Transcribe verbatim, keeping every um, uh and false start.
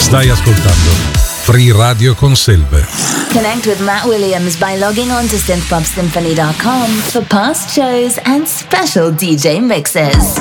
Stai ascoltando Free Radio Conselve. Connect with Matt Williams by logging on to synth pop symphony dot com for past shows and special D J mixes.